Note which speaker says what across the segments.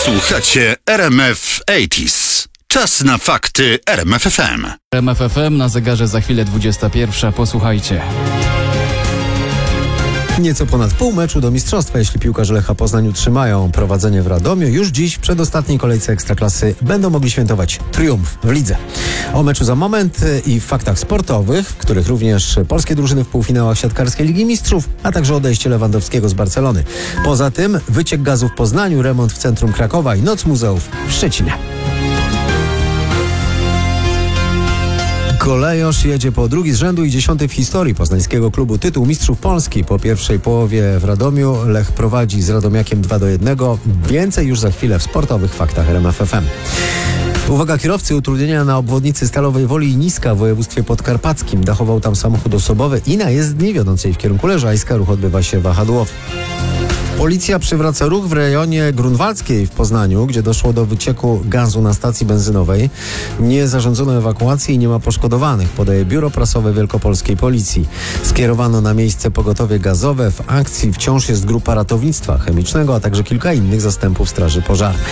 Speaker 1: Słuchacie RMF 80s. Czas na fakty RMF FM.
Speaker 2: RMF FM, na zegarze za chwilę 21. Posłuchajcie.
Speaker 3: Nieco ponad pół meczu do mistrzostwa, jeśli piłkarze Lecha Poznań utrzymają prowadzenie w Radomiu. Już dziś w przedostatniej kolejce Ekstraklasy będą mogli świętować triumf w lidze. O meczu za moment i w faktach sportowych, w których również polskie drużyny w półfinałach siatkarskiej Ligi Mistrzów, a także odejście Lewandowskiego z Barcelony. Poza tym wyciek gazu w Poznaniu, remont w centrum Krakowa i Noc Muzeów w Szczecinie. Kolejosz jedzie po drugi z rzędu i 10. w historii poznańskiego klubu tytuł Mistrzów Polski. Po pierwszej połowie w Radomiu Lech prowadzi z Radomiakiem 2-1. Więcej już za chwilę w sportowych faktach RMF FM. Uwaga kierowcy, utrudnienia na obwodnicy Stalowej Woli i Niska w województwie podkarpackim. Dachował tam samochód osobowy i na jezdni wiodącej w kierunku Leżajska ruch odbywa się wahadłowy. Policja przywraca ruch w rejonie Grunwaldzkiej w Poznaniu, gdzie doszło do wycieku gazu na stacji benzynowej. Nie zarządzono ewakuacji i nie ma poszkodowanych, podaje Biuro Prasowe Wielkopolskiej Policji. Skierowano na miejsce pogotowie gazowe. W akcji wciąż jest grupa ratownictwa chemicznego, a także kilka innych zastępów straży pożarnej.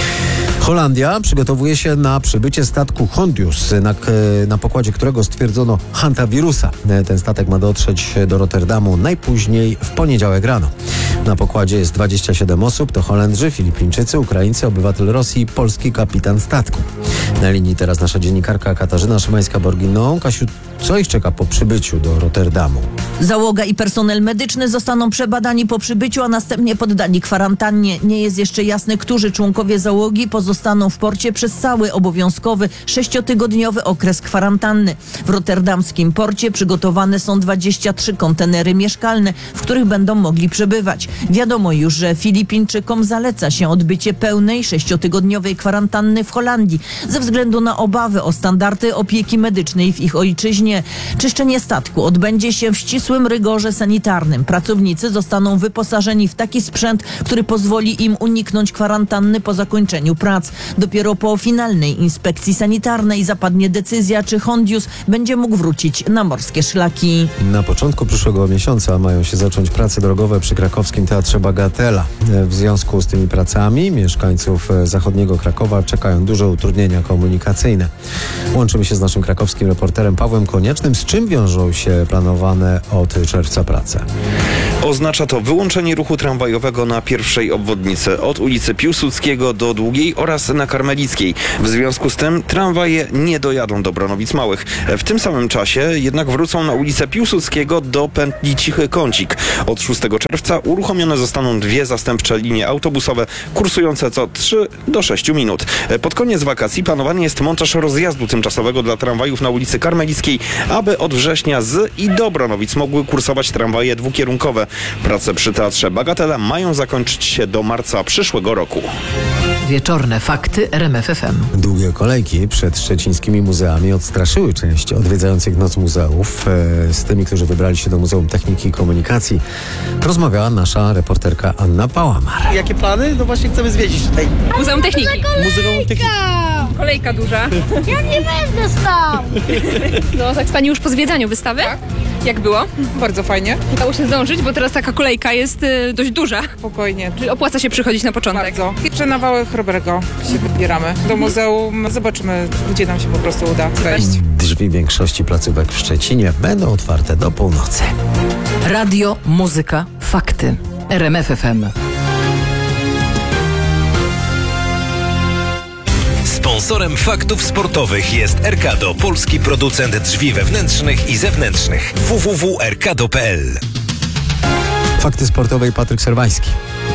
Speaker 3: Holandia przygotowuje się na przybycie statku Hondius, na pokładzie którego stwierdzono hantawirusa. Ten statek ma dotrzeć do Rotterdamu najpóźniej w poniedziałek rano. Na pokładzie jest 27 osób, to Holendrzy, Filipińczycy, Ukraińcy, obywatel Rosji i polski kapitan statku. Na linii teraz nasza dziennikarka Katarzyna Szymańska-Borginą. Kasiu, co ich czeka po przybyciu do Rotterdamu?
Speaker 4: Załoga i personel medyczny zostaną przebadani po przybyciu, a następnie poddani kwarantannie. Nie jest jeszcze jasne, którzy członkowie załogi pozostaną w porcie przez cały obowiązkowy 6-tygodniowy okres kwarantanny. W rotterdamskim porcie przygotowane są 23 kontenery mieszkalne, w których będą mogli przebywać. Wiadomo już, że Filipińczykom zaleca się odbycie pełnej 6-tygodniowej kwarantanny w Holandii ze względu na obawy o standardy opieki medycznej w ich ojczyźnie. Czyszczenie statku odbędzie się w ścisłym rygorze sanitarnym. Pracownicy zostaną wyposażeni w taki sprzęt, który pozwoli im uniknąć kwarantanny po zakończeniu prac. Dopiero po finalnej inspekcji sanitarnej zapadnie decyzja, czy Hondius będzie mógł wrócić na morskie szlaki.
Speaker 3: Na początku przyszłego miesiąca mają się zacząć prace drogowe przy krakowskim Teatrze Bagatela. W związku z tymi pracami mieszkańców zachodniego Krakowa czekają duże utrudnienia komunikacyjne. Łączymy się z naszym krakowskim reporterem Pawłem Koniecznym. Z czym wiążą się planowane od czerwca prace?
Speaker 5: Oznacza to wyłączenie ruchu tramwajowego na pierwszej obwodnicy od ulicy Piłsudskiego do Długiej oraz na Karmelickiej. W związku z tym tramwaje nie dojadą do Bronowic Małych. W tym samym czasie jednak wrócą na ulicę Piłsudskiego do pętli Cichy Kącik. Od 6 czerwca uruchomione zostaną 2 zastępcze linie autobusowe kursujące co 3 do 6 minut. Pod koniec wakacji planowany jest montaż rozjazdu tymczasowego dla tramwajów na ulicy Karmelickiej, aby od września z i do Bronowic mogły kursować tramwaje dwukierunkowe. Prace przy Teatrze Bagatela mają zakończyć się do marca przyszłego roku.
Speaker 6: Wieczorne fakty RMF FM.
Speaker 3: Długie kolejki przed szczecińskimi muzeami odstraszyły część odwiedzających Noc Muzeów. Z tymi, którzy wybrali się do Muzeum Techniki i Komunikacji, rozmawiała nasza reporterka Anna Pałamar.
Speaker 7: Jakie plany? No właśnie chcemy zwiedzić tutaj.
Speaker 8: Muzeum Techniki.
Speaker 7: Muzeum Techniki.
Speaker 8: Kolejka duża.
Speaker 9: Ja nie będę stał!
Speaker 8: No tak, pani już po zwiedzaniu wystawy?
Speaker 10: Tak.
Speaker 8: Jak było?
Speaker 10: Bardzo fajnie.
Speaker 8: Udało się zdążyć, bo teraz taka kolejka jest dość duża.
Speaker 10: Spokojnie.
Speaker 8: Czyli opłaca się przychodzić na początek.
Speaker 10: Bardzo. Jeszcze na Wałę Chrobrego się wybieramy. Do muzeum zobaczymy, gdzie nam się po prostu uda wejść.
Speaker 3: Drzwi większości placówek w Szczecinie będą otwarte do północy.
Speaker 6: Radio, muzyka, fakty. RMF FM.
Speaker 11: Sponsorem faktów sportowych jest Erkado, polski producent drzwi wewnętrznych i zewnętrznych. www.erkado.pl.
Speaker 3: Fakty sportowe i Patryk Serwański.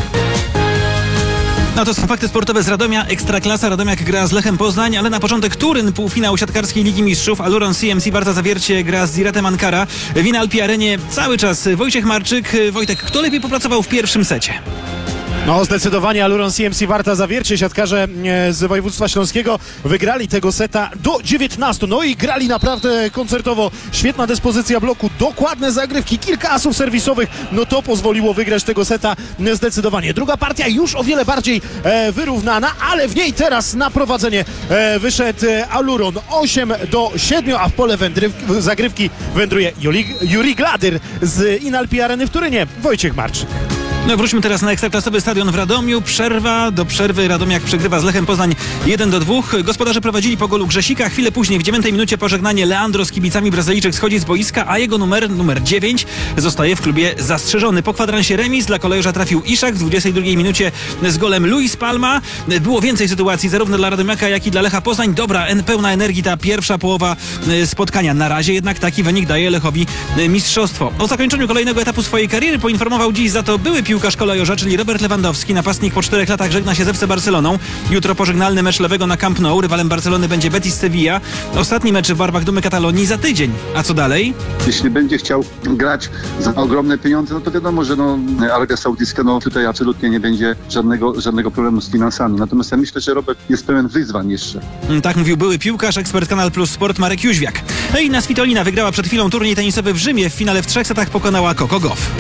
Speaker 7: No to są fakty sportowe z Radomia. Ekstraklasa. Radomiak gra z Lechem Poznań, ale na początek Turyn, półfinał siatkarskiej Ligi Mistrzów. Aluron CMC Warta Zawiercie gra z Ziratem Ankara. W Inalpi Arenie cały czas Wojciech Marczyk. Wojtek, kto lepiej popracował w pierwszym secie?
Speaker 12: No zdecydowanie Aluron CMC Warta Zawiercie, siatkarze z województwa śląskiego wygrali tego seta do 19. No i grali naprawdę koncertowo. Świetna dyspozycja bloku, dokładne zagrywki, kilka asów serwisowych. No to pozwoliło wygrać tego seta zdecydowanie. Druga partia już o wiele bardziej wyrównana, ale w niej teraz na prowadzenie wyszedł Aluron 8-7, a w pole zagrywki wędruje Juri Gladyr z Inalpi Areny w Turynie. Wojciech Marczyk.
Speaker 7: No wróćmy teraz na ekstraklasowy stadion w Radomiu. Przerwa. Do przerwy Radomiak przegrywa z Lechem Poznań 1-2. Gospodarze prowadzili po golu Grzesika. Chwilę później w 9 minucie pożegnanie Leandro z kibicami. Brazylijczyk schodzi z boiska, a jego numer 9 zostaje w klubie zastrzeżony. Po kwadransie remis dla kolejorza trafił Iszak w 22 minucie z golem Luis Palma. Było więcej sytuacji zarówno dla Radomiaka, jak i dla Lecha Poznań. Dobra, pełna energii ta pierwsza połowa spotkania. Na razie jednak taki wynik daje Lechowi mistrzostwo. O zakończeniu kolejnego etapu swojej kariery poinformował dziś za to były piłkarz kolejorza, czyli Robert Lewandowski. Napastnik po 4 latach żegna się z FC Barceloną. Jutro pożegnalny mecz Lewego na Camp Nou. Rywalem Barcelony będzie Betis Sevilla. Ostatni mecz w barwach Dumy Katalonii za tydzień. A co dalej?
Speaker 13: Jeśli będzie chciał grać za ogromne pieniądze, no to wiadomo, że Arabia Saudyjska tutaj absolutnie nie będzie żadnego problemu z finansami. Natomiast ja myślę, że Robert jest pełen wyzwań jeszcze.
Speaker 7: Tak mówił były piłkarz, ekspert Kanal Plus Sport Marek Jóźwiak. Ejna Svitolina wygrała przed chwilą turniej tenisowy w Rzymie. W finale w 3 setach pokonała Coco Gauff.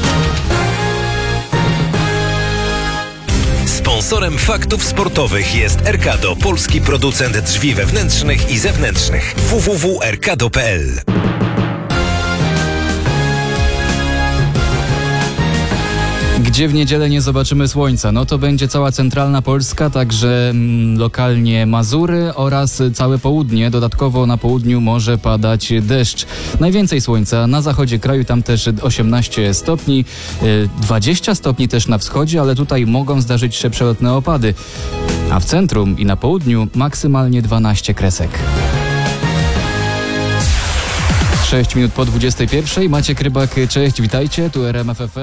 Speaker 11: Sponsorem faktów sportowych jest Erkado, polski producent drzwi wewnętrznych i zewnętrznych. www.erkado.pl.
Speaker 2: Gdzie w niedzielę nie zobaczymy słońca? No to będzie cała centralna Polska, także lokalnie Mazury oraz całe południe. Dodatkowo na południu może padać deszcz. Najwięcej słońca na zachodzie kraju, tam też 18 stopni, 20 stopni też na wschodzie, ale tutaj mogą zdarzyć się przelotne opady. A w centrum i na południu maksymalnie 12 kresek. 6 minut po 21. Maciek Rybak, cześć, witajcie, tu RMF FM.